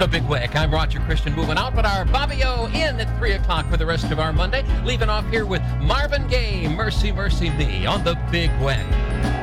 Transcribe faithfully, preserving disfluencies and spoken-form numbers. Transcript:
The Big Wick. I'm Roger Christian moving out, but our Bobby O in at three o'clock for the rest of our Monday. Leaving off here with Marvin Gaye, Mercy, Mercy Me on The Big Wick.